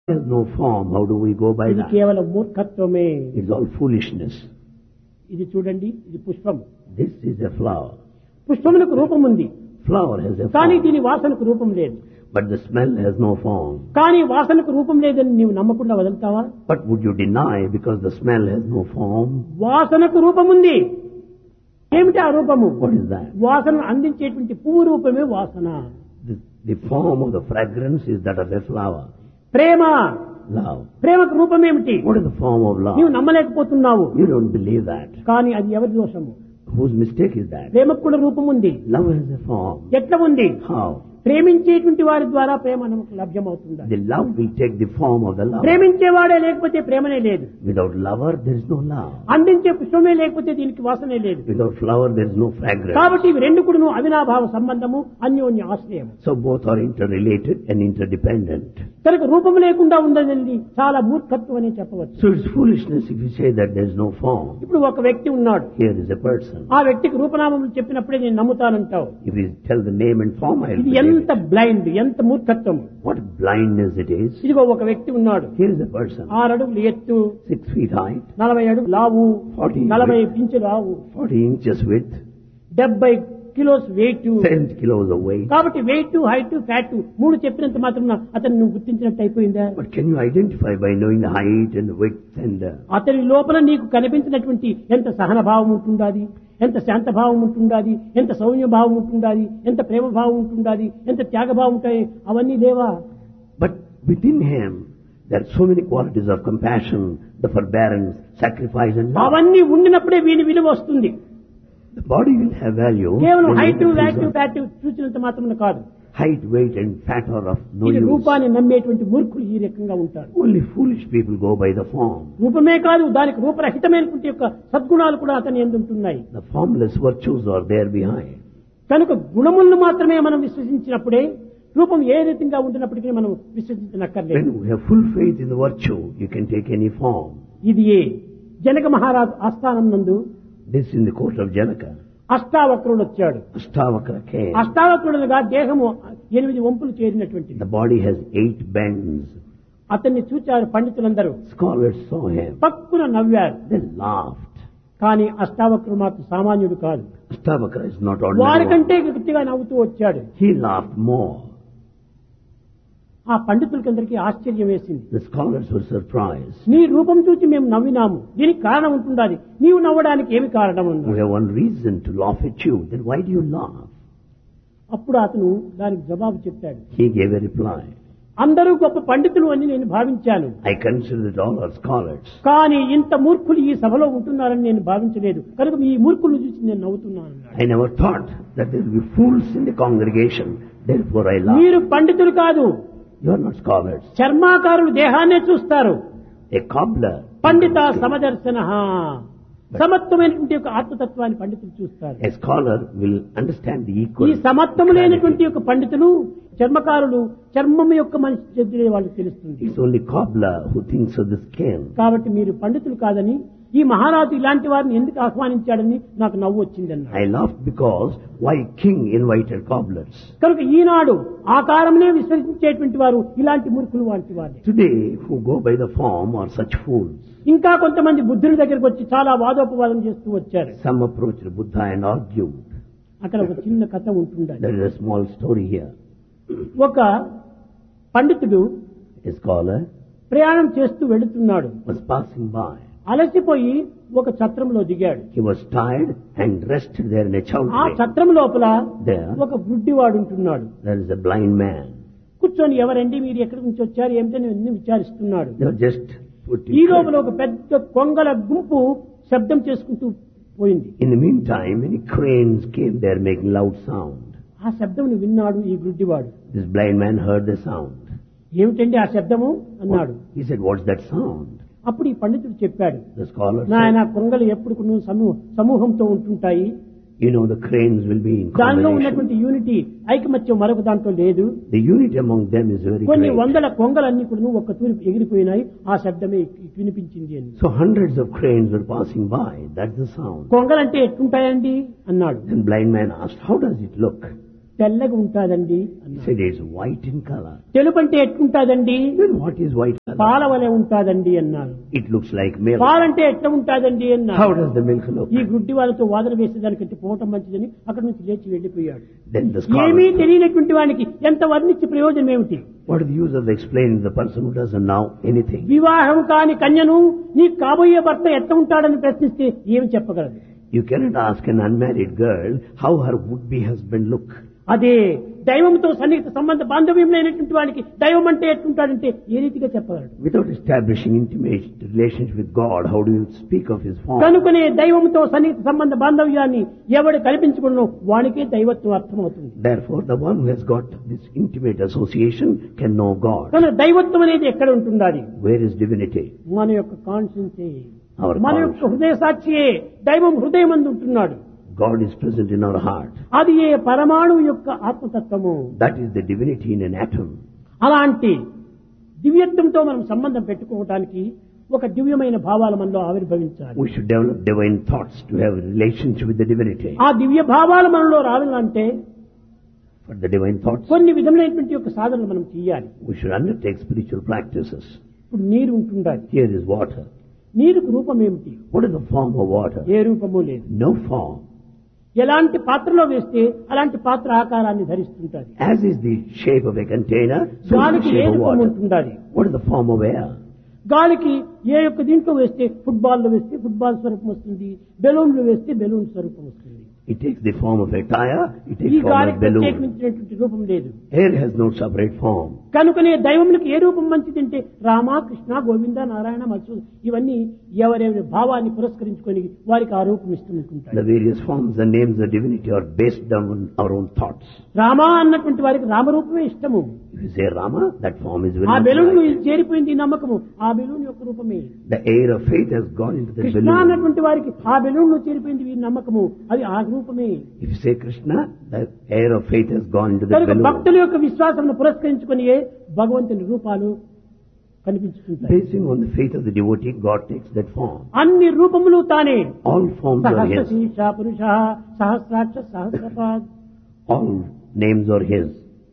There's no form. How do we go by ఇది that? కేవలం మూర్ఖత్వమే. It's all foolishness. ఇది చూడండి, ఇది పుష్పం. This is a flower. పుష్పమునకు రూపం ఉంది, Flower has a కానీ form, దీని వాసనకు రూపం లేదు. but the smell has no form. కానీ వాసనకు రూపం లేదని నీవు నమ్మకుండా వదులుతావా? But would you deny because the smell has no form? వాసనకు రూపం ఉంది. ఏమిటి ఆ రూపము? What is that? వాసన అందించేటువంటి పువ్వు రూపమే వాసన. The form of the fragrance is that of a flower. Prema, Love. ప్రేమకు రూపం ఏమిటి? What is the form of love? నీవు నమ్మలేకపోతున్నావు. You don't believe that. కానీ అది ఎవరి దోషము? Whose mistake is that? ప్రేమకు కూడా రూపం ఉంది. Love has a form. ఎట్లా ఉంది? How? ప్రేమించేటువంటి వారి ద్వారా ప్రేమ మనకు లభ్యమవుతుంది. The love will take the form of the lover. ప్రేమించేవాడే లేకపోతే ప్రేమనే లేదు. Without lover, there is no love. అందించే పుష్పమే లేకపోతే దీనికి వాసనే లేదు. Without flower, there is no fragrance. కాబట్టి ఇవి రెండు కూడా అవినాభావ సంబంధము, అన్యోన్య ఆశ్రయం. So both are interrelated and interdependent. కనుక రూపం లేకుండా ఉండదండి చాలా మూర్ఖత్వం అని చెప్పవచ్చు. So it's foolishness if you say that there is no form. ఇప్పుడు ఒక వ్యక్తి ఉన్నాడు, Here is a person. ఆ వ్యక్తికి రూపనామములు చెప్పినప్పుడే నేను నమ్ముతానంటావు. If you tell the name and form, I will ఇది believe ఎంత it. బ్లైండ్, ఎంత మూర్ఖత్వం. What blindness it is. ఇదిగో ఒక వ్యక్తి ఉన్నాడు, Here is a person, 6 అడుగులు ఎత్తు, 6 feet height, 40 అడుగులు లావు, 40 inch Lavu, 40 inches width, 70 kilos wait. 70 kilos of weight. కాబట్టి వెయిట్, హైట్, ఫ్యాట్ మూడు చెప్పినంత మాత్రం అతను నువ్వు గుర్తించినట్టు అయిపోయిందా? But can you identify by knowing the height and the width and అతని లోపల నీకు కనిపించినటువంటి ఎంత సహనభావం ఉంటుండాది, ఎంత శాంతభావం ఉంటుండాది, ఎంత సౌమ్యభావం ఉంటుండాది, ఎంత ప్రేమభావం ఉంటుండాది, ఎంత త్యాగభావం ఉంటాయి, అవన్నీ లేవా? But within him, there are so many qualities of compassion, the forbearance, sacrifice and love. అవన్నీ ఉండినప్పుడే వీని విలువ వస్తుంది. The body will have value. కేవలం when height, it is VAT, on- fat చూసినంత మాత్రం కాదు. Height, weight and fat are of no ఇది use. రూపాన్ని నమ్మేటువంటి మూర్ఖులు ఈ రకంగా ఉంటారు. Only foolish people go by the form. రూపమే కాదు, దానికి రూపరహితమైనటువంటి యొక్క సద్గుణాలు కూడా అతని ఎందుంటున్నాయి. The formless virtues are there behind. కనుక గుణములను మాత్రమే మనం విశ్వసించినప్పుడే, రూపం ఏ రీతిగా ఉంటున్నప్పటికీ మనం విశ్వసించనక్కర్లేదు. When you have full faith in the virtue, you can take any form. ఇది ఏ జనక మహారాజు ఆస్థానం నందు This in the court of Janaka. అష్టావక్రుడు వచ్చాడు. Ashtavakra came. అష్టావక్రుడుగా దేహము 8 వంపులు చేరినటువంటిది. The body has 8 bends. అతన్ని చూచారు పండితులందరూ, Scholars saw him. పక్కున నవ్వారు. They laughed. కానీ అష్టావక్రుడు మాత్రం సామాన్యుడు కాదు. Ashtavakra is not ordinary. వారికంటే గట్టిగా నవ్వుతూ వచ్చాడు. He laughed more. ఆ పండితులకందరికీ ఆశ్చర్యం వేసింది. The scholars were surprised. నీ రూపం చూసి మేము నవ్వినాము, దీనికి కారణం ఉంటుండాలి, నీవు నవ్వడానికి ఏమి కారణం We ఉంది? have one reason to laugh at you. Then why do you laugh? అప్పుడు అతను దానికి జవాబు చెప్పాడు. He gave a reply. అందరూ గొప్ప పండితులు అని నేను భావించాను, I consider that all are scholars. కానీ ఇంత మూర్ఖులు ఈ సభలో ఉంటున్నారని నేను భావించలేదు, కనుక ఈ మూర్ఖులను చూసి నేను నవ్వుతున్నాను అన్నాడు. I never thought that there will be fools in the congregation. Therefore I laugh. మీరు పండితులు కాదు, You are not scholars. చర్మాకారులు దేహాన్నే చూస్తారు. A cobbler. పండిత సమదర్శన, సమత్వమైనటువంటి యొక్క ఆత్మతత్వాన్ని పండితులు చూస్తారు. A scholar will understand the ఈ equal. సమత్వము లేనటువంటి యొక్క పండితులు, చర్మకారులు చర్మం యొక్క మనిషి చెందిన వాళ్ళకి తెలుస్తుంది. It's only cobbler who thinks of the skin. కాబట్టి మీరు పండితులు కాదని, ఈ మహారాజు ఇలాంటి వారిని ఎందుకు ఆహ్వానించాడని నాకు నవ్వు వచ్చిందన్న. I laughed because why king invited cobblers? కనుక ఈనాడు ఆకారమునే విశ్వసించేటువంటి వారు ఇలాంటి మూర్ఖులు వంటి వారు. Today who go by the form are such fools. ఇంకా కొంతమంది బుద్ధుడి దగ్గరికి వచ్చి చాలా వాదోపవాదం చేస్తూ వచ్చారు. Some approached Buddha and argued. అక్కడ ఒక చిన్న కథ ఉంటుండాలి. There is a small story here. ఒక పండితుడు A scholar ప్రయాణం చేస్తూ వెళుతున్నాడు. was passing by. అలసిపోయి ఒక ఛత్రంలో దిగాడు. He was tired and rested there in a ఆ chowdhury. ఛత్రం లోపల There. ఒక గుడ్డివాడు ఉంటున్నాడు. There is a blind man. కూర్చొని ఎవరండి, మీరు ఎక్కడి నుంచి వచ్చారు, ఏమిటని అన్ని విచారిస్తున్నాడు. They were just putting. ఈ లోపల ఒక పెద్ద కొంగల గుంపు శబ్దం చేసుకుంటూ పోయింది. In the meantime, many cranes came there making loud sound. ఆ శబ్దం విన్నాడు ఈ గుడ్డివాడు. This blind man heard the sound. ఏమిటండి ఆ శబ్దము అన్నాడు. He said, "What's that sound?" అప్పుడు ఈ పండితుడు చెప్పాడు, The scholar నాయన said, కొంగలు ఎప్పుడు సమూహంతో ఉంటుంటాయి, "You know, the cranes will be in దానిలో combination. ఉన్నటువంటి యూనిటీ ఐకమత్యం మరొక దాంట్లో లేదు. The unity among them is very కొన్ని great. వందల కొంగలన్నీ కూడా ఒక్క తూరి ఎగిరిపోయినాయి, ఆ శబ్దమే వినిపించింది అని. So hundreds of cranes were passing by. That's the sound." కొంగలంటే ఎట్లుంటాయండి అన్నాడు. Then blind man asked, "How does it look?" తెల్లగా ఉంటాదండి He అన్నాడు. said it's white in color. తెలుపు అంటే ఎట్లుంటాదండి? Then what is white పాల color? వలె ఉంటాదండి అన్నాడు. It looks like milk. పాలంటే ఎట్లా ఉంటాదండి How అన్నాడు. does the milk look? ఈ గుడ్డి వాళ్ళతో వాదన వేసేదానికంటే పోవటం మంచిదని అక్కడి నుంచి లేచి వెళ్లిపోయాడు. Then the ఏమీ scholar, తెలియనటువంటి వానికి ఎంత వర్ణించి ప్రయోజనం ఏమిటి? what is the use of explaining to the person who doesn't know anything? వివాహం కాని కన్యను నీ కాబోయే భర్త ఎట్లా ఉంటాడని ప్రశ్నిస్తే ఏమి చెప్పగలదు? You cannot ask an unmarried girl how her would-be husband look. అదే దైవంతో సన్నిహిత సంబంధ బాంధవ్యమైనటువంటి వాడికి దైవం అంటే ఎట్లుంటాడంటే ఏ రీతిగా చెప్పగలడు? Without establishing intimate relationship with God, how do you speak of His form? కనుకనే దైవంతో సన్నిహిత సంబంధ బాంధవ్యాన్ని ఎవడు కల్పించుకున్నో వానికే దైవత్వం అర్థమవుతుంది. Therefore, the one who has got this intimate association can know God. కనుక దైవత్వం అనేది ఎక్కడ ఉంటుండాలి? Where is divinity? మన యొక్క కాన్షియన్సే, Our మన యొక్క హృదయ సాక్షియే. దైవం హృదయం అందు ఉంటున్నాడు. God is present in our heart. అది ఏ పరమాణువు యొక్క ఆత్మతత్వము. That is the divinity in an atom. అలాంటి దివ్యత్వంతో మనం సంబంధం పెట్టుకోవడానికి ఒక దివ్యమైన భావాలు మనలో ఆవిర్భవించాలి. We should develop divine thoughts to have a relationship with the divinity. ఆ దివ్య భావాలు మనలో రావాలంటే For the divine thoughts, కొన్ని విధమైనటువంటి యొక్క సాధనలు మనం చేయాలి. we should undertake spiritual practices. ఇప్పుడు నీరు ఉంటుండాలి. Here is water. నీరుకు రూపం ఏమిటి? What is the form of water? ఏ రూపము లేదు. No form. ఎలాంటి పాత్రలో వేస్తే అలాంటి పాత్ర ఆకారాన్ని ధరిస్తుంటాది. As is the shape of a container, so is the గాలికి ఏ shape of రూపం water. ఉంటుండాలి. What is the form of air? గాలికి ఏ యొక్క దీంట్లో వేస్తే ఫుట్బాల్ లో వేస్తే ఫుట్బాల్ స్వరూపం వస్తుంది, బెలూన్ లో వేస్తే బెలూన్ స్వరూపం వస్తుంది. It takes the form of a tire, it ఈ takes form గాలికి of balloon. ప్రత్యేకించినటువంటి రూపం లేదు. Air has no separate form. కనుకనే దైవములకు ఏ రూపం మంచిదంటే రామ, కృష్ణ, గోవింద, నారాయణ, మత్స్సు ఇవన్నీ ఎవరెవరి భావాన్ని పురస్కరించుకొని వారికి ఆ రూపం The ఇస్తుంటాయి. various forms and names of divinity are based on our own thoughts. Rama అన్నటువంటి వారికి రామరూపమే ఇష్టము. If you say Rama, that form is ఆ very బెలూన్ nice. చేరిపోయింది ఈ నమ్మకము, ఆ బెలూన్ యొక్క రూపమే. The air of faith has gone into the Krishna balloon. అన్నటువంటి వారికి ఆ బెలూన్ లో చేరిపోయింది ఈ నమ్మకము, అది ఆ రూపమే. If you say Krishna, the air of faith has gone into the కనుక balloon. భక్తుల యొక్క విశ్వాసమును పురస్కరించుకొని భగవంతుని రూపాలు కనిపించుకుంటాయి. Basing on the faith of the devotee, God takes that form. అన్ని రూపములు తానే. All forms are Sahasra His. శీర్ష పురుష, సహస్రాక్ష, సహస్రపాద్. All names are His.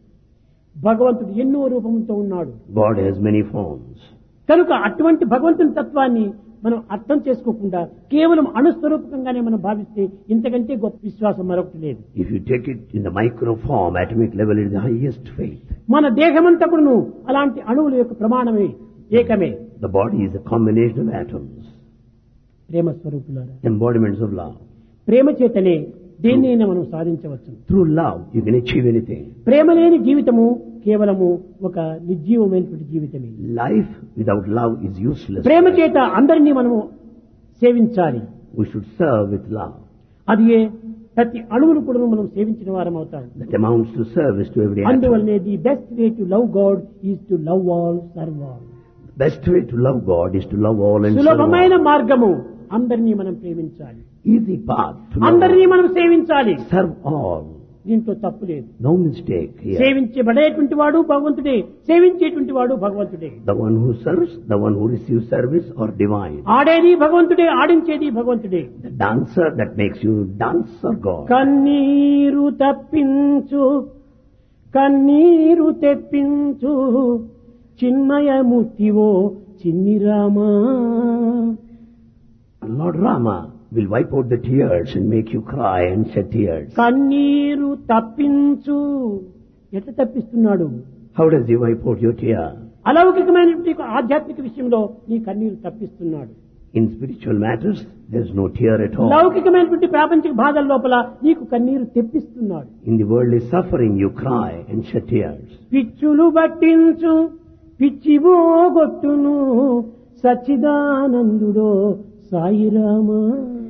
భగవంతుడు ఎన్నో రూపములతో ఉన్నాడు. God has many forms. కనుక అటువంటి భగవంతుని తత్వాన్ని మనం అర్థం చేసుకోకుండా కేవలం అణుస్వరూపకంగానే మనం భావిస్తే ఇంతకంటే గొప్ప విశ్వాసం మరొకటి లేదు. If you take it in the micro form, atomic level, it is the highest faith. మన దేహమంతా కూడాను అలాంటి అణువుల యొక్క ప్రమాణమే, ఏకమే. The body is a combination of atoms, ప్రేమ స్వరూపులారా, embodiments of love. ప్రేమ చేతనే దేన్నైనా మనం సాధించవచ్చు. Through love, you can achieve anything. ప్రేమ లేని జీవితము కేవలము ఒక నిర్జీవమైనటువంటి జీవితమే. Life without love is useless. ప్రేమ చేత అందరినీ మనము సేవించాలి. We should serve with love. అది ప్రతి అణువును కూడా మనం సేవించిన వారం అవుతాం. That amounts to service to every atom. అందువల్లనే the best way to love God is to love all, serve all. The best way to love God is to love all and serve సులభమైన all. మార్గము అందరినీ మనం ప్రేమించాలి, Easy path to love అందరినీ all. మనం సేవించాలి. Serve all. దీంట్లో తప్పు లేదు. No mistake here. సేవించబడేటువంటి వాడు భగవంతుడే, సేవించేటువంటి వాడు భగవంతుడే. The one who serves, the one who receives service are divine. ఆడేది భగవంతుడే, ఆడించేది భగవంతుడే. The dancer that makes you dance are God. కన్నీరు తప్పించు, కన్నీరు తెప్పించు, చిన్మయమూర్తివో చిన్ని Rama. Lord Rama will wipe out the tears and make you cry and shed tears. కన్నీరు తప్పించు. ఎట్లా తప్పిస్తున్నాడు? How does he wipe out your tear? అలౌకికమైనటువంటి ఆధ్యాత్మిక విషయంలో నీ కన్నీరు తప్పిస్తున్నాడు. In spiritual matters, there is no tear at all. లౌకికమైనటువంటి ప్రాపంచిక బాధల లోపల నీకు కన్నీరు తెప్పిస్తున్నాడు. In the worldly suffering, you cry and shed tears. పిచ్చులు పట్టించు, పిచ్చివోగొట్టును, సచ్చిదానందుడో సాయిరామా.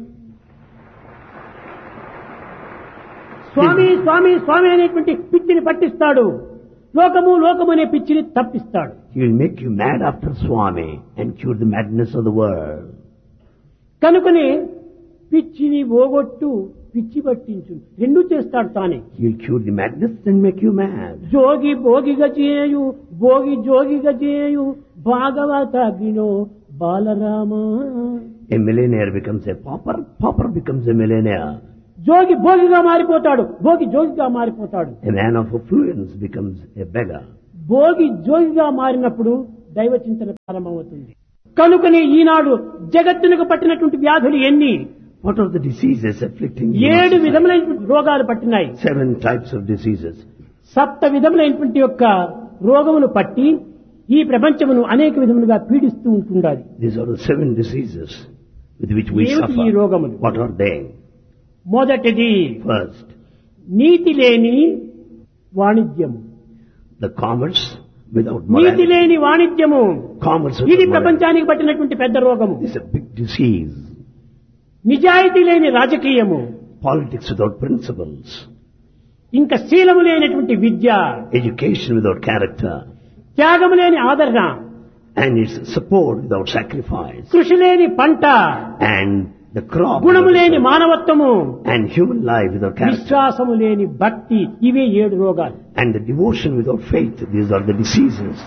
స్వామి స్వామి స్వామి అనేటువంటి పిచ్చిని పట్టిస్తాడు, లోకము లోకము అనే పిచ్చిని తప్పిస్తాడు. He will make you mad after Swami and cure the madness of the world. కనుకనే పిచ్చిని పోగొట్టు, పిచ్చి పట్టించు, రెండు చేస్తాడు తానే. He will cure the madness and make you mad. జోగి భోగిగా చేయు, భోగి జోగిగా చేయు, భాగవతాగ్నిలో Balarama. A millionaire becomes a pauper, pauper becomes a millionaire. జోగి భోగిగా మారిపోతాడు, భోగి జోగిగా మారిపోతాడు. A man of affluence becomes a beggar. Bhogi జోగిగా మారినప్పుడు దైవ చింతన ప్రారంభమవుతుంది. కనుకనే ఈనాడు జగత్తునకు పట్టినటువంటి వ్యాధులు ఎన్ని? What are the diseases afflicting you? 7 విధములైనటువంటి రోగాలు పట్టినాయి. 7 types of diseases. 7 విధములైనటువంటి యొక్క రోగములు పట్టి ఈ ప్రపంచమును అనేక విధములుగా పీడిస్తూ ఉంటుండాలి. These are the 7 diseases with which we ఏమిటి ఈ suffer. రోగములు? What are they? మొదటిది First, నీతి లేని వాణిజ్యము. the commerce without NITI morality. లేని వాణిజ్యము Commerce ఇది without morality. ప్రపంచానికి పట్టినటువంటి పెద్ద రోగము. This is a big disease. నిజాయితీ లేని రాజకీయము, Politics without principles. ఇంకా శీలము లేనటువంటి విద్య, Education without character. త్యాగము లేని ఆదరణ, And its support without sacrifice. కృషి లేని పంట, And the crop. గుణము without లేని effort. మానవత్వము, And human life without character. విశ్వాసము లేని భక్తి, ఇవే 7 రోగాలు. And the devotion without faith. These are the diseases.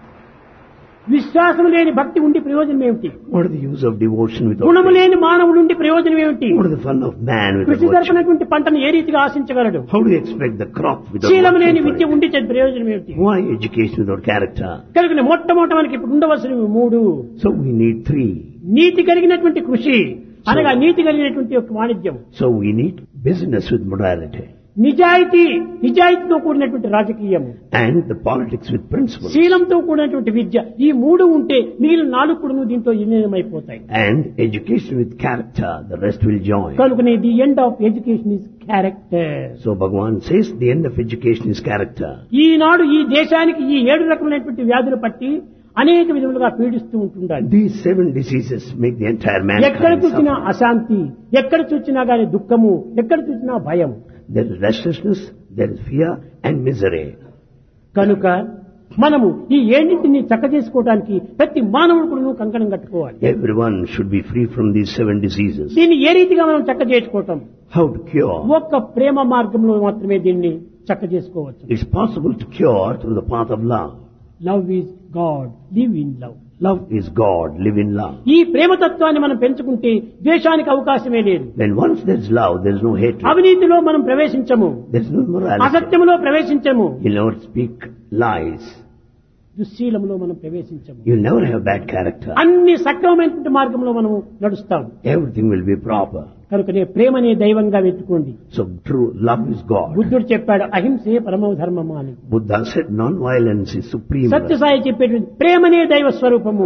విశ్వాసము లేని భక్తి ఉండి ప్రయోజనం ఏమిటి? What is the use of devotion without గుణము faith? లేని మానవుడు ఉండి ప్రయోజనం ఏమిటి? What is the fun of man without కృషి virtue? జరపనటువంటి పంటను ఏ రీతిగా ఆశించగలడు? How do you expect the crop without శీలము లేని working for విద్య it? ఉండి ప్రయోజనం ఏమిటి? Why education without character? కనుక మొట్టమొదట మనకి ఇప్పుడు ఉండవలసినవి 3. So we need 3. నీతి కలిగినటువంటి కృషి అనగా నీతి కలిగినటువంటి యొక్క వాణిజ్యం, So we need business with morality. నిజాయితీతో కూడినటువంటి రాజకీయం, And the politics with principles. శీలంతో కూడినటువంటి విద్య. ఈ 3 ఉంటే మిగిలిన 4 కూడా దీంట్లో విలీనమైపోతాయి. And education with character. The rest will join. కనుకనే the end of education is character. So Bhagavan says the end of education is character. ఈనాడు ఈ దేశానికి ఈ 7 రకమైనటువంటి వ్యాధులు పట్టి అనేక విధములుగా పీడిస్తూ ఉంటుండాలి. These 7 diseases make the entire ఎక్కడ mankind చూసినా suffer. అశాంతి, ఎక్కడ చూసినా గాని దుఃఖము, ఎక్కడ చూసినా భయం. There is restlessness, there is fear and misery. కనుక మనము ఈ ఏడింటిని చక్క చేసుకోవడానికి ప్రతి మానవుడు కూడా కంకణం కట్టుకోవాలి. Everyone should be free from these 7 diseases. దీన్ని ఏ రీతిగా మనం చక్క చేసుకోవటం? How to cure? ఒక్క ప్రేమ మార్గంలో మాత్రమే దీన్ని చక్క చేసుకోవచ్చు. It's possible to cure through the path of love. Love is God, live in love. Love is God, live in love. ఈ ప్రేమతత్వాన్ని మనం పెంచుకుంటే ద్వేషానికి అవకాశమే లేదు. When once there's love, there's no hatred. అవినీతిలో మనం ప్రవేశించము, There's no morality. అసత్యములో ప్రవేశించము, You'll never speak lies. దుశ్శీలంలో మనం ప్రవేశించము. You'll never have bad character. అన్ని సక్రమమైనటువంటి మార్గంలో మనం నడుస్తాం. Everything will be proper. కనుకనే ప్రేమనే దైవంగా వెతుక్కోండి. So true love is God. బుద్ధుడు చెప్పాడు అహింసే పరమో ధర్మము అని. Buddha said non-violence is supreme. Sathya Sai చెప్పేటువంటి ప్రేమనే దైవ స్వరూపము.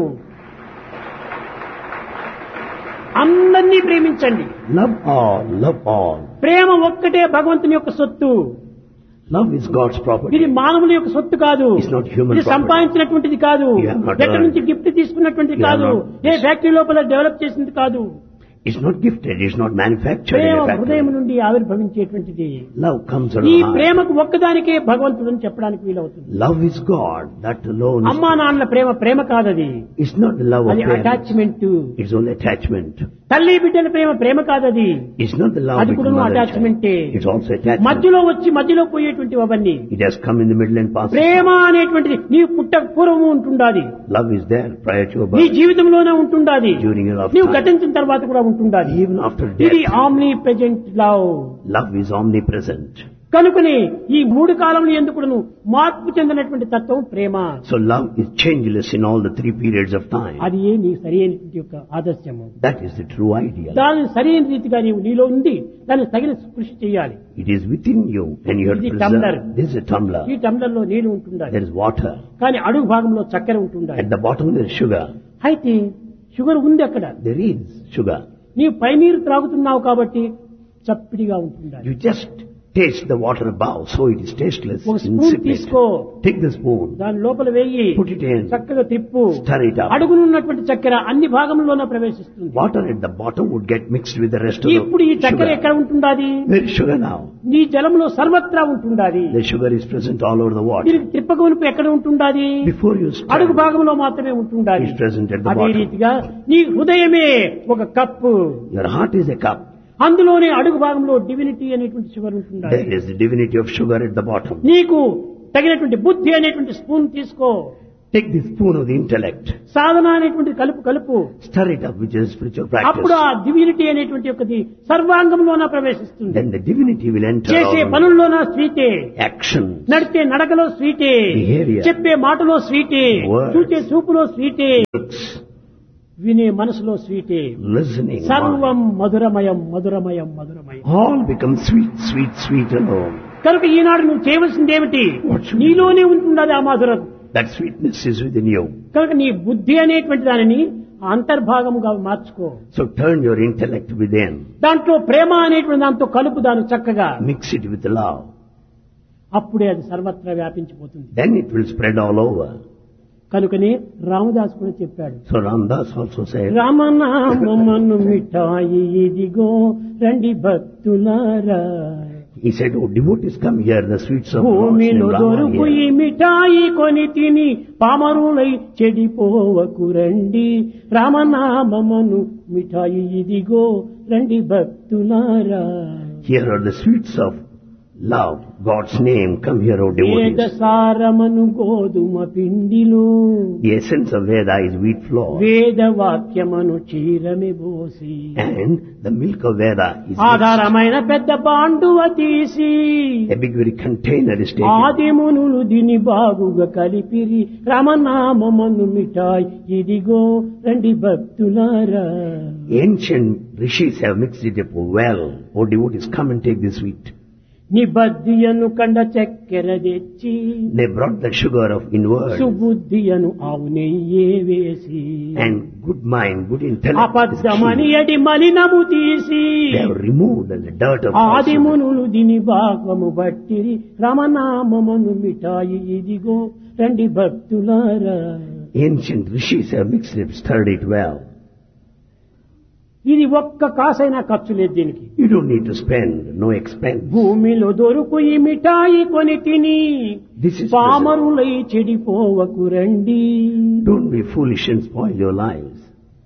అందరినీ ప్రేమించండి. Love all, love all. ప్రేమ ఒక్కటే భగవంతుని యొక్క సొత్తు. Love is God's property. ఇది మానవుల యొక్క సొత్తు కాదు. It's not human ఇది property. సంపాదించినటువంటిది కాదు. You have not ఎక్కడి నుంచి earned. గిఫ్ట్ తీసుకున్నటువంటిది You have కాదు. not- ఏ ఫ్యాక్టరీ లోపల డెవలప్ చేసింది కాదు. It's not gifted, it's not manufactured in Prema a హృదయం factory. నుండి ఆవిర్భవించేటువంటిది. Love comes out ఈ of the heart. ప్రేమకు ఒక్కదానికే భగవంతుడు అని చెప్పడానికి వీలవుతుంది. Love is God, that alone is. అమ్మా నాన్నల ప్రేమ కాదది. It's not the love of అది parents. Attachment. It's only attachment. తల్లి బిడ్డల ప్రేమ కాదది. It's not the love అది between కూడా mother and అటాచ్మెంటే. child. It's also attachment. మధ్యలో వచ్చి మధ్యలో పోయేటువంటి అవన్నీ. It has come in the middle and passes. ప్రేమ అనేటువంటిది నీవు పుట్టక పూర్వము ఉంటుండాది. Love is there prior to your నీ birth. జీవితంలోనే ఉంటుండాది. During your నీవు lifetime. గతించిన తర్వాత కూడా ఉంటుండాది. Even after ఇది death, omni present love. love is omnipresent. కనుకనే ఈ 3 కాలంలో ఎందుకును మార్పు చెందినటువంటి తత్వం ప్రేమ. So love is changeless in all the 3 periods of time. అది ఏ నీ సరైనటువంటి యొక్క ఆదర్శము. That is the true ideal. దాని సరైన రీతిగా నీవు నీలో ఉంది దాన్ని తగిన కృషి చేయాలి. It is within you and you have to ఇది tumbler. preserve. This is a tumbler. ఈ టంబ్లర్లో నీళ్లు ఉంటుండాలి. There is water. కానీ అడుగు భాగంలో చక్కెర ఉంటుండాలి. At the bottom there is sugar. అయితే షుగర్ ఉంది అక్కడ. There is sugar. నీవు పై నీరు త్రాగుతున్నావు కాబట్టి చప్పిడిగా ఉంటుండాలి. You just taste the water above, so it is tasteless, ఒక స్పూన్ insipid. తీసుకో, Take the spoon, దాని లోపల వేయి, put it in, చక్కగా తిప్పు. stir it up. అడుగునున్నటువంటి చక్కెర అన్ని భాగంలోనే ప్రవేశిస్తుంది. Water at the bottom would get mixed with the rest of ఇప్పుడు ఈ the చక్కెర sugar. ఎక్కడ ఉంటుండాది? Where is sugar now? నీ జలంలో సర్వత్రా ఉంటుండాది. The sugar is present all over the water. దీనికి తిప్పగొనుపు ఎక్కడ ఉంటుండాది? Before you అడుగు stir, భాగంలో మాత్రమే ఉంటుండాలి. it's present at the అదే bottom. రీతిగా నీ హృదయమే ఒక cup. Your heart is a cup. అందులోనే అడుగు భాగంలో డివినిటీ అనేటువంటి షుగర్ ఉంటుండాలి. There is the divinity of sugar at the bottom. నీకు తగినటువంటి బుద్ధి అనేటువంటి స్పూన్ తీసుకో. Take the spoon of the intellect, సాధన అనేటువంటి కలుపు stir it up, which is spiritual అప్పుడు practice. ఆ డివినిటీ అనేటువంటి ఒకటి సర్వాంగంలోన ప్రవేశిస్తుంది. Then the divinity will enter చేసే all పనుల్లోన స్వీటే, action. నడిచే నడకలో స్వీటే, Behavior. చెప్పే మాటలో స్వీటే, Words. చూచే చూపులో స్వీటే, Looks, వినే మనసులో స్వీటే. listening, సర్వం మధురమయం మధురమయం మధురమయం. all become sweet, sweet, sweet alone. కనుక ఈనాడు నువ్వు చేయవలసింది ఏమిటి? What should నీలోనే ఉంటున్నది ఆ మాధురం. That sweetness is within you. కనుక నీ బుద్ధి అనేటువంటి దానిని అంతర్భాగముగా మార్చుకో. So turn your intellect within. దాంట్లో ప్రేమ అనేటువంటి దాంతో కలుపు దాన్ని చక్కగా. Mix it with love. అప్పుడే అది సర్వత్రా వ్యాపించిపోతుంది. Then it will spread all over. కనుకనే రామదాస్ కూడా చెప్పాడు, So Ramdas also said, రామనామమను మిఠాయి ఇదిగో రండి భక్తులారా, he said, oh devotees, come here, the sweets of Lord's name భూమిలో Rama దొరుకు ఈ here. మిఠాయి కొని తిని పామరులై చెడిపోవకు రండి, రామనామమను మిఠాయి ఇదిగో రండి భక్తులారా. Here are the sweets of love, God's name, come here, O వేద devotees. సారమను గోధుమ పిండిలో, The essence of Veda is wheat flour, వేద వాక్యమను చీరమి బోసి, and the milk of Veda is mixed. ఆధారమైన పెద్ద పాండువ తీసి, A big very container is taken. ఆదిమునులు దీని బాగుగా కలిపిరి, రామనామమను మిఠాయి ఇదిగో రండి భక్తులారా. Ancient rishis have mixed it up well. O devotees, come and take this wheat. నిబద్ధియను కండ చక్కెర తెచ్చి, They brought the sugar of inward సుబుద్ధియను ఆవు నెయ్యే వేసి, and good mind, good intellect. is అబద్ధమని key. ఎడి మలినము తీసి, They have removed the dirt of falsehood. ఆదిమునులు దీని భాగము బట్టిరి, రామనామమను మిఠాయి ఇదిగో రండి భక్తులారా. Ancient rishis have mixed it, stirred it well. ఇది ఒక్క కాసైనా ఖర్చు లేదు దీనికి. You don't need to spend, no expense. భూమిలో దొరుకు ఈ మిఠాయి కొని తిని, This is పామరులై చెడిపోవకు రండి. Don't be foolish and spoil your lives.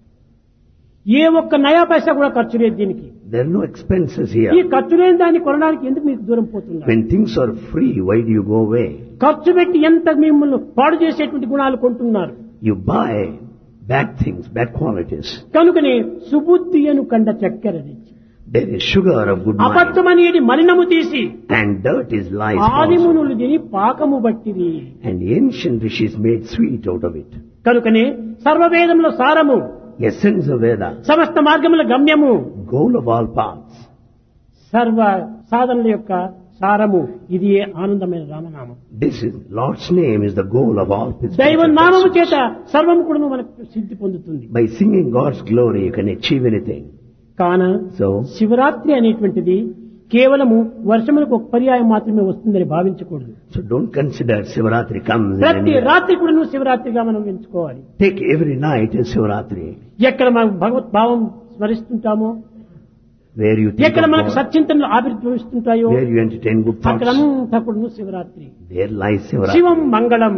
ఏ ఒక్క నయా పైసా కూడా ఖర్చు లేదు దీనికి. There are no expenses ఈ here. ఖర్చు లేని దాన్ని కొనడానికి ఎందుకు మీకు దూరం పోతున్నారు? When things are free, why do you go away? ఖర్చు పెట్టి ఎంత మిమ్మల్ని పాడు చేసేటువంటి గుణాలు కొంటున్నారు. You buy bad things, bad qualities. కనుకనే సుబుద్ధి అను కండ చక్కెర తెచ్చి, There is sugar of good mind, అబద్ధమనేది మలినము తీసి, and dirt is lies falsehood. ఆదిమునులు దీని పాకము బట్టిరి. And the ancient rishis made sweet out of it. కనుకనే సర్వవేదముల సారము, Essence of Veda, సమస్త మార్గముల గమ్యము, goal of all paths. సర్వ సాధనల యొక్క సారము ఇది ఆనందమైన రామనామం. This is Lord's name is the goal of all దైవ spiritual నామము pursuits. చేత సర్వము కూడా మనకు సిద్ధి పొందుతుంది. By singing God's glory, you can achieve anything. కాన So, శివరాత్రి అనేటువంటిది కేవలము వర్షములకు ఒక పర్యాయం మాత్రమే వస్తుందని భావించకూడదు. so don't consider Sivaratri comes in ప్రతి any way. రాత్రి కూడా నువ్వు శివరాత్రిగా మనం ఎంచుకోవాలి. Take every night as Sivaratri. ఎక్కడ మనం భగవత్ భావం స్మరిస్తుంటామో, Where you think ఎక్కడ of మనకు God, సత్చింతనలు ఆవిర్భవిస్తుంటాయో, where you entertain good thoughts, అక్కడంతా కూడా నువ్వు శివరాత్రి. there lies Sivaratri. శివం మంగళం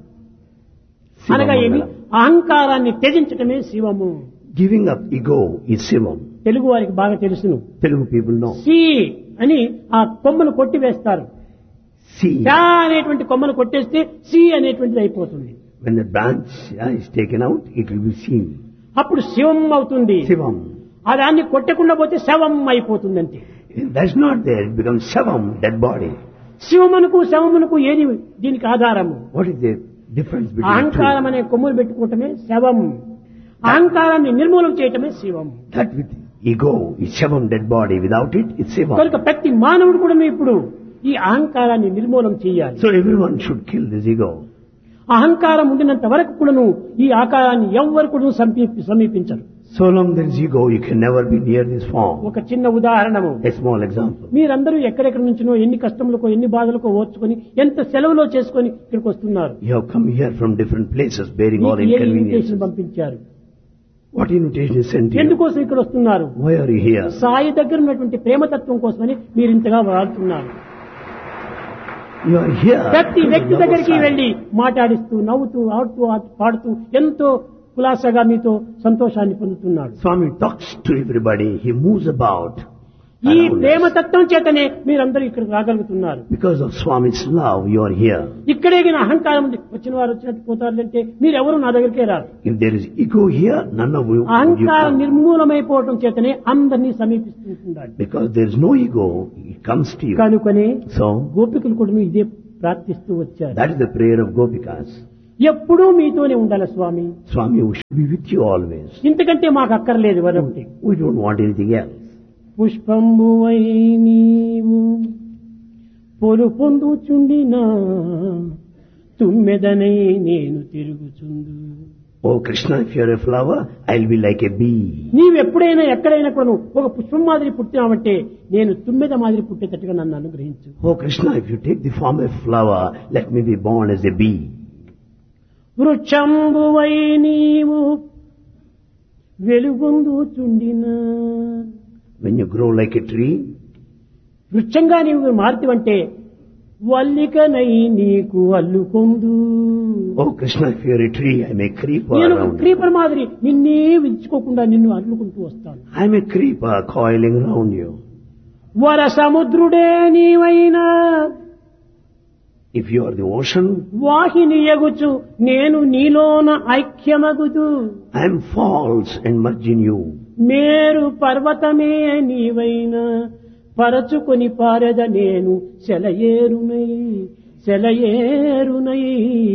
Shivam అనగా ఏమి? Mangalam. అహంకారాన్ని త్యజించటమే శివము. Giving up ego is Shivam. Telugu వారికి బాగా తెలుసును. Telugu people know. సి అని ఆ కొమ్మను కొట్టి వేస్తారు. See, చా అనేటువంటి కొమ్మను కొట్టేస్తే సి అనేటువంటిది అయిపోతుంది. when the branch is taken out, it will be seen. అప్పుడు శివం అవుతుంది. Shivam. ఆ దాన్ని కొట్టకుండా పోతే శవం అయిపోతుంది అంతే. If that's not there, it becomes Shivam, dead body. శివమునకు శవమునకు ఏది దీనికి ఆధారము? What is the difference between the అహంకారం two? అనే కొమ్ములు పెట్టుకోవటమే శవం, అహంకారాన్ని నిర్మూలన చేయటమే శివం. That with ego is Shivam, dead body. Without it, it's Shivam. కనుక ప్రతి మానవుడు కూడా ఇప్పుడు ఈ అహంకారాన్ని నిర్మూలన చేయాలి. So everyone should kill this ego. అహంకారం ఉండినంత వరకు కూడాను ఈ ఆకారాన్ని ఎవ్వరు కూడా సమీపించరు. So long there is ego, you can never be near this form. ఒక చిన్న ఉదాహరణము, A small example. మీరందరూ ఎక్కడెక్కడి నుంచినో ఎన్ని కష్టములకో ఎన్ని బాధలకో ఓర్చుకొని ఎంత సెలవులో చేసుకొని ఇక్కడికి వస్తున్నారు. You have come here from different places bearing all మీకు ఏ ఇన్విటేషన్ inconveniences. పంపించారు? What invitation is sent to you? ఎందుకోసం ఇక్కడ వస్తున్నారు? Why are you here? Sai దగ్గర ఉన్నటువంటి ప్రేమతత్వం కోసమని మీరు ఇంతగా వాడుతున్నారు. You are here. ప్రతి to వ్యక్తి love దగ్గరికి Sai. వెళ్లి మాట్లాడిస్తూ నవ్వుతూ ఆడుతూ పాడుతూ ఎంతో కులాసగా మీతో సంతోషాన్ని పొందుతున్నాడు. Swami talks to everybody. He moves about. ఈ around us. ప్రేమతత్వం చేతనే మీరందరూ ఇక్కడ రాగలుగుతున్నారు. Because of Swami's love, you are here. ఇక్కడే గిన అహంకారం ఉంది, వచ్చిన వారు వచ్చినట్టు పోతారంటే మీరెవరు నా దగ్గరికే రారు. If there is ego here, none of you అహంకారం come. నిర్మూలమైపోవటం చేతనే అందరినీ సమీపిస్తుంటున్నారు. Because there is no ego, it comes to you. కనుకనే So, గోపికలు కూడా ఇదే ప్రార్థిస్తూ వచ్చారు. that is the prayer of Gopikas. ఎప్పుడూ మీతోనే ఉండాలి స్వామి, Swami, we should be with you always. ఇంతకంటే మాకు అక్కర్లేదు వరొకటి. We don't want anything else. పుష్పంబువై నీవు పొలు పొందుచుండినా తుమ్మెదనై నేను తిరుగుచుందు. Oh Krishna, if you are a flower, I'll be like a bee. నీవెప్పుడైనా ఎక్కడైనా కూడా ఒక పుష్పం మాదిరి పుట్టినావంటే నేను తుమ్మెద మాదిరి పుట్టేటట్టుగా నన్ను అనుగ్రహించు. Oh Krishna, if you take the form of a flower, let me be born as a bee. వృక్షంబువై నీవు వెలుగొందుచుండినా, When you grow like a tree, వృక్షంగా నీవు మారుతివంటే వల్లికనై నీకు అల్లుకొందు. oh Krishna, if you are a tree, I'm a creeper నేను around you. Creeper మాదిరి నిన్నే విచ్చుకోకుండా నిన్ను అల్లుకుంటూ వస్తాను. I'm a creeper coiling around you. వర సముద్రుడే నీవైనా If you are the ocean, వాహిని ఎగుచు నేను నీలోన ఐక్యమగుదు. I am false and merge in you. మేరు పర్వతమే నీవైనా పరచుకొని పారెద నేను సెలయేరునై సెలయేరునై.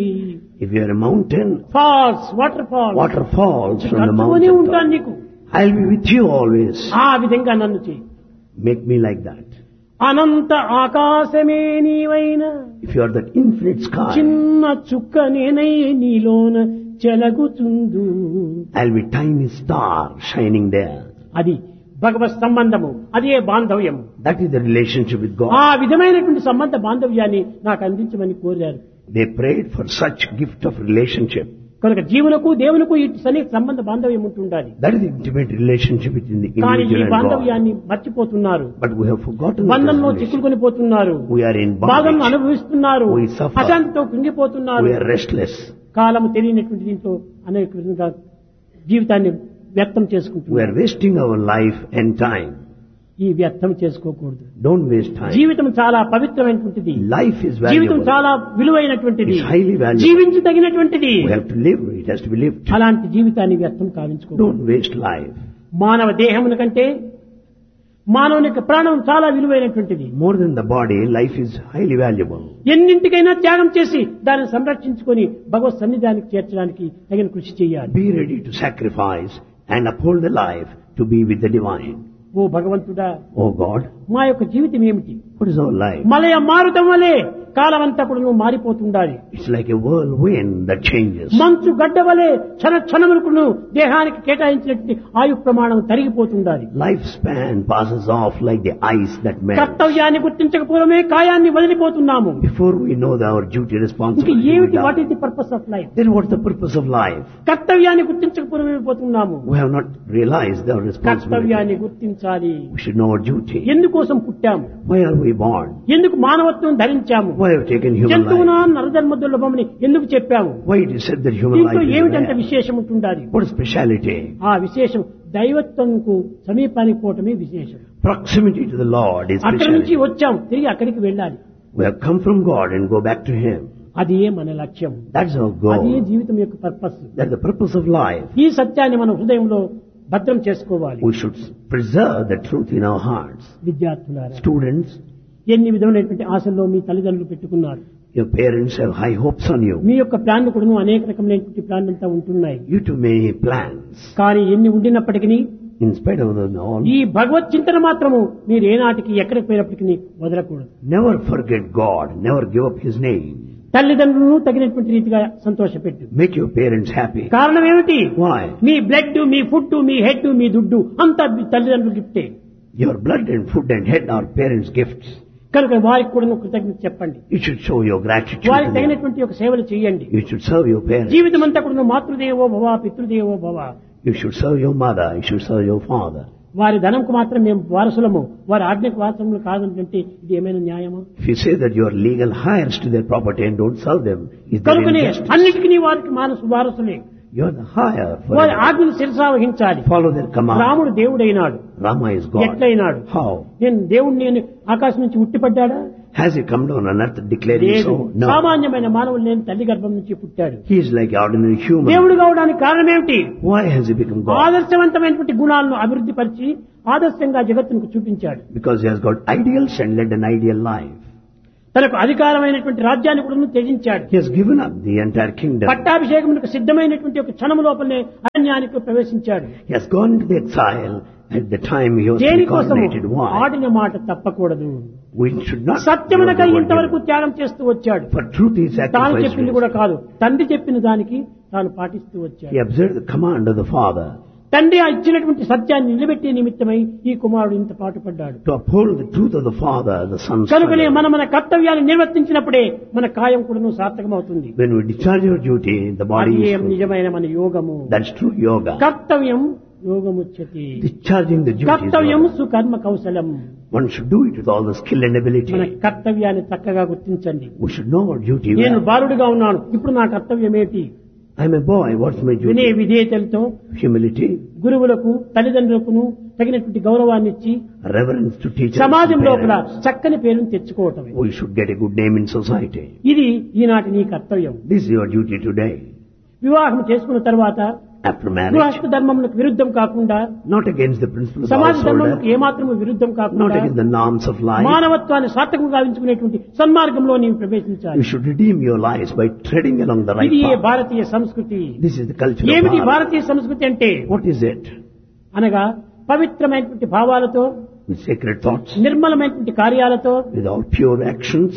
If you are a mountain, falls water falls water falls from the కట్టుకొని ఉంటాను mountain. నీకు. I'll be with you always. ఆ విధంగా నన్ను చెయ్యి. Make me like that. Anantha Aakasame నీవైనా If you are that infinite sky, చిన్న చుక్క నేనై నీలోన చెలగుచుందు. I'll be tiny star shining there. అది భగవత్ సంబంధము, అదే బాంధవ్యము. That is the relationship with God. ఆ విధమైనటువంటి సంబంధ బాంధవ్యాన్ని నాకు అందించమని కోరారు. They prayed for such gift of relationship. కనుక జీవులకు దేవునికి ఇటు సన్ని సంబంధ బాంధవ్యం ఉంటుండాలి. That is the intimate relationship between the కానీ ఈ individual and God. బాంధవ్యాన్ని మర్చిపోతున్నారు. But we have forgotten that బంధంలో relationship. చిక్కుకొని పోతున్నారు. We are in బాధను bondage. అనుభవిస్తున్నారు. We suffer. అశాంతితో కృంగిపోతున్నారు. We are restless. కాలం తెలియనటువంటి దీంతో అనేక విధంగా జీవితాన్ని వ్యర్థం We are చేసుకుంటున్నారు. wasting our life and time. ఈ వ్యర్థం చేసుకోకూడదు. Don't waste time. జీవితం చాలా పవిత్రమైనటువంటిది. Life is జీవితం valuable. చాలా విలువైనటువంటిది. It's highly valuable. జీవించదగినటువంటిది. We have to live. It has to be lived. అలాంటి జీవితాన్ని వ్యర్థం కావించుకోకూడదు. Don't waste life. మానవ దేహమున కంటే మానవుని యొక్క ప్రాణం చాలా విలువైనటువంటిది. More than the body, life is highly valuable. ఎన్నింటికైనా త్యాగం చేసి దానిని సంరక్షించుకొని భగవత్ సన్నిధానికి చేర్చడానికి తగిన కృషి చేయాలి. Be ready to sacrifice and uphold the life to be with the divine. ఓ భగవంతుడా, Oh God, మా యొక్క జీవితం ఏమిటి? what is our life? మలయ మారుతం వలె కాలమంతా కూడా నువ్వు మారిపోతుండాలి. It's like a whirlwind that changes. మంచు గడ్డ వలె క్షణ క్షణములకు దేహానికి కేటాయించినటువంటి ఆయు ప్రమాణం తరిగిపోతుండాలి. Lifespan passes off like the ice that melts. కర్తవ్యాన్ని గుర్తించకపోవడమే కాయాన్ని వదిలిపోతున్నాము. Before we know our duty ఇంకా responsibility, ఏమిటి we what die. Is the purpose of life? Then what's the purpose of life? కర్తవ్యాన్ని గుర్తించకపోవడమే పోతున్నాము. We have not realized our కర్తవ్యాన్ని responsibility. గుర్తించాలి. We should know our duty. ఎందుకోసం పుట్టాము? Why are we born? ఎందుకు మానవత్వం ధరించాము? Why have we taken human జంతువునా life? నరధర్మ దుర్లభమని ఎందుకు చెప్పాము? Why it is said that human దీంట్లో life is ఏమిటంత rare? విశేషం ఉంటుండాలి? What is speciality? ఆ విశేషం దైవత్వంకు సమీపానికి పోవటమే విశేషం. Proximity to the Lord is అక్కడి నుంచి speciality. వచ్చాం, తిరిగి అక్కడికి వెళ్ళాలి. We have come from God and go back to Him. అది మన లక్ష్యం. That's our అదే goal. జీవితం యొక్క purpose. That's the purpose of life. ఈ సత్యాన్ని మన హృదయంలో భద్రం చేసుకోవాలి. We should preserve the truth in our hearts. విద్యార్థులారా, Students, ఎన్ని విధమైనటువంటి ఆశల్లో మీ తల్లిదండ్రులు పెట్టుకున్నారు. your parents have high hopes on you. మీ యొక్క ప్లాన్లు కూడా అనేక రకమైనటువంటి ప్లాన్లు అంతా ఉంటున్నాయి. You too many plans. కానీ ఎన్ని ఉండినప్పటికీ In spite of all, ఈ భగవత్ చింతన మాత్రము మీరు ఏనాటికి ఎక్కడికి పోయినప్పటికీ వదలకూడదు. never forget God. Never give up His name. తల్లిదండ్రులను తగినటువంటి రీతిగా సంతోషపెట్టు. Make your parents happy. కారణం ఏమిటి? Why? Me blood, me food, me head, మీ దుడ్డు అంతా మీ తల్లిదండ్రులు గిఫ్టే. Your blood and food and head are parents' gifts. కనుక వారికి కూడా కృతజ్ఞత చెప్పండి. You should show your gratitude వారికి to them. తగినటువంటి ఒక సేవలు చేయండి. You should serve your parents. జీవితం అంతా కూడా మాతృదేవో భవ, పితృదేవో భవ. You should serve your mother. You should serve your father. వారి ధనంకు మాత్రం మేము వారసులము, వారి ఆజ్ఞకు వారసులు కాదంటే ఇది ఏమైనా న్యాయమా? If you say that you are legal heirs to their property and don't serve them, is that కనుకనే injustice? అన్నిటికీ వారికి వారసులే. You are the higher. వారి Forever. ఆజ్ఞను శిరసావహించాలి. Follow their command. రాముడు దేవుడైనాడు. Rama is God. ఎట్లయినాడు? How? నేను ఆకాశం నుంచి ఉట్టిపడ్డాడా? Has he come down on earth declaring లేదు. so? No. సామాన్యమైన మానవులు నేను తల్లి గర్భం నుంచి పుట్టాడు. He is like ordinary human. దేవుడు కావడానికి కారణం ఏమిటి? Why has he become God? ఆదర్శవంతమైనటువంటి గుణాలను అభివృద్ధి పరిచి ఆదర్శంగా జగత్తుకు చూపించాడు. Because he has got ideals and led an ideal life. తనకు అధికారమైనటువంటి రాజ్యాన్ని కూడా త్యజించాడు. He has given up the entire kingdom. పట్టాభిషేకమునకు సిద్ధమైనటువంటి ఒక క్షణము లోపలనే అరణ్యానికి ప్రవేశించాడు. He has gone to the exile at the time he was దేనికోసము? coronated. Why? ఆడిన మాట తప్పకూడదు. We should not. సత్యమునకై do what ఇంతవరకు given. త్యాగం చేస్తూ వచ్చాడు. For truth he తాను sacrificed. చెప్పింది కూడా కాదు, తండ్రి చెప్పిన దానికి తాను పాటిస్తూ వచ్చాడు. He observed the command of the father. తండ్రి ఇచ్చినటువంటి సత్యాన్ని నిలబెట్టే నిమిత్తమై ఈ కుమారుడు ఇంత పాటుపడ్డాడు. To uphold the truth of the father, the son. కనుకనే మన కర్తవ్యాన్ని నిర్వర్తించినప్పుడే మన కాయం కూడా సార్థకమవుతుంది. When we discharge our duty, the body అది is. నిజమైన మన యోగము. That's true yoga. కర్తవ్యం యోగముచ్యతి. Discharging the duty. కర్తవ్యం సుకర్మ కౌశలం. One should do it with all the skill and ability. మన కర్తవ్యాన్ని చక్కగా గుర్తించండి. We should know our duty. నేను Well. బాలుడిగా ఉన్నాను, ఇప్పుడు నా కర్తవ్యం ఏంటి? I'm a boy. What's my వినయ duty? విధేయతలతో Humility, గురువులకు తల్లిదండ్రులకును తగినటువంటి గౌరవాన్ని ఇచ్చి reverence to teachers. సమాజం and లోపల parents. చక్కని పేరును తెచ్చుకోవటమే. We should get a good name in society. ఇది ఈనాటి నీ కర్తవ్యం. This is your duty today. వివాహం చేసుకున్న తర్వాత After marriage, గృహస్థ ధర్మములకు విరుద్ధం కాకుండా, not against the principles of సమాజ household, ధర్మములకు ఏమాత్రము విరుద్ధం not కాకుండా against the norms of life. మానవత్వాన్ని సార్థకంగా గావించుకునేటువంటి సన్మార్గంలో నీవు ప్రవేశించాలి. You should redeem your lives by treading along the right ఇది path. భారతీయ సంస్కృతి. This is the culture of ఏమిటి Bharat. భారతీయ సంస్కృతి అంటే? What is it? అనగా పవిత్రమైనటువంటి భావాలతో, With sacred thoughts, నిర్మలమైనటువంటి కార్యాలతో, with all pure actions,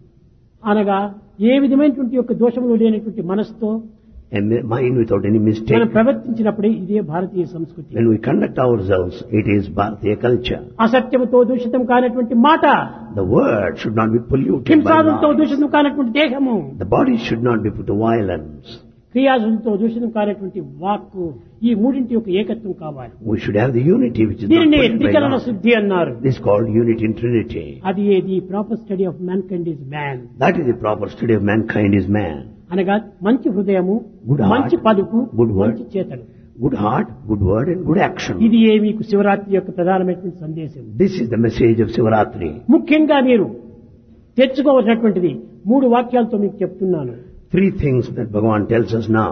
అనగా ఏ విధమైనటువంటి యొక్క దోషములు లేనటువంటి మనసుతో and mind without any mistake. మనం ప్రవర్తించినప్పుడే ఇదే భారతీయ సంస్కృతి. When we conduct ourselves, it is Bharatiya culture. అసత్యముతో దూషితం కానటువంటి మాట, The word should not be polluted by హింసాదులతో lies. దూషితం కానటువంటి దేహము, The body should not be put to violence. క్రియాదులతో దూషితం కానటువంటి వాక్కు, ఈ మూడింటి యొక్క ఏకత్వం కావాలి. We should have the unity which is not దీనిని polluted by త్రికరణ lies. శుద్ధి అన్నారు. This is called unity in Trinity. అది ఏది proper study of man kind is man. That is the proper study of mankind is man. అనగా మంచి హృదయము, Good heart, మంచి పలుకు, good word. మంచి చేతలు. Good heart, good word and good action. ఇది మీకు శివరాత్రి యొక్క ప్రధానమైనటువంటి సందేశం. This is the message of Sivaratri. ముఖ్యంగా మీరు తెచ్చుకోవలసినటువంటిది 3 వాక్యాలతో మీకు చెప్తున్నాను. 3 things that Bhagavan tells us now.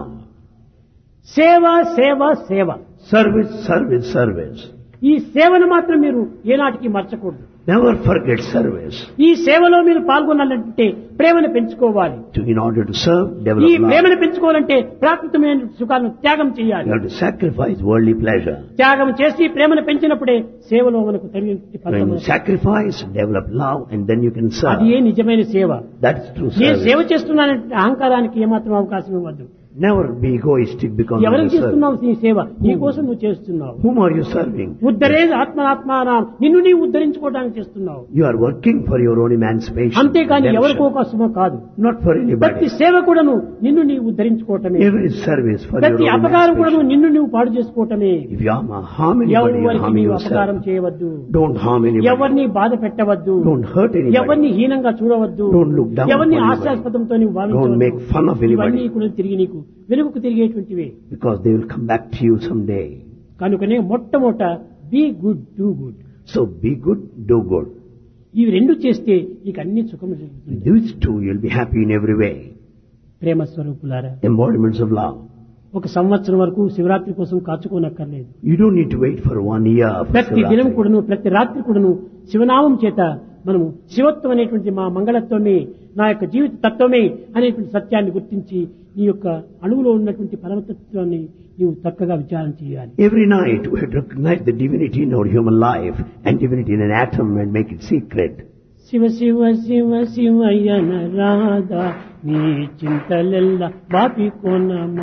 సేవ సేవ సేవ. Service, service, service. ఈ సేవను మాత్రం మీరు ఏనాటికి మర్చకూడదు. Never forget service. ఈ సేవలో మీరు పాల్గొనాలంటే ప్రేమను పెంచుకోవాలి. In order to serve, ఈ develop love. ప్రేమను పెంచుకోవాలంటే ప్రాకృతమైన సుఖాలను త్యాగం చేయాలి. You have to sacrifice worldly pleasure. త్యాగం చేసి ప్రేమను పెంచినప్పుడే సేవలో మనకు తగిన When you ఫలితం. sacrifice, develop love, and then you can serve. అది ఏ నిజమైన సేవ. That's true నేను సేవ service. చేస్తున్నానంటే అహంకారానికి ఏమాత్రం అవకాశం ఇవ్వద్దు. Never be egoistic because of ఎవరికి your service. చేస్తున్నావు నీ సేవ? నీ కోసం నువ్వు చేస్తున్నావు. Whom are you serving? ఉద్ధరే ఆత్మాత్మానం, నిన్ను నీవు ఉద్ధరించుకోవడానికి చేస్తున్నావు. You are working for your own emancipation. అంతేకాని redemption. ఎవరికో కోసమో కాదు. Not for ప్రతి anybody. సేవ కూడాను నిన్ను నీవు ఉద్ధరించుకోవటమే. Every service for your ప్రతి own అపకారం కూడాను emancipation. నిన్ను నీవు పాడు చేసుకోవటమే. If you harm anybody, you're ఎవరికి harming నీవు అపకారం yourself. చేయవద్దు. Don't harm anybody. ఎవరిని బాధ పెట్టవద్దు. Don't hurt anybody. ఎవరిని హీనంగా చూడవద్దు. Don't look down ఎవరిని on anybody. హాస్యాస్పదంతో నీవు Don't make భావించవద్దు. fun of anybody. ఇవన్నీ కూడా తిరిగి నీకు వెలుగుకు తిరిగేటువంటివే. Because they will come back to you someday. కనుకనే మొట్టమొదట be good do good. So be good, do good. ఇవి రెండు చేస్తే నీకు అన్ని సుఖము జరుగుతుంది. These two, you'll be happy in every way. ప్రేమ స్వరూపులారా, Embodiments of love. ఒక సంవత్సరం వరకు శివరాత్రి కోసం కాచుకోనక్కర్లేదు. You don't need to wait for 1 year for ప్రతి దినం Shivratri. కూడాను, ప్రతి రాత్రి కూడాను శివనామం చేత మనము శివత్వం అనేటువంటి మా మంగళత్వమే, నా యొక్క జీవిత తత్వమే అనేటువంటి సత్యాన్ని గుర్తించి నీ యొక్క అణువులో ఉన్నటువంటి పరమతత్వాన్ని నీవు చక్కగా విచారణ చేయాలి. Every night we have to recognize the divinity in our human life and divinity in an atom and make it secret. Shiva Shiva Shiva శివయ్యన Radha నీ చింతలెల్ల బాపి కోన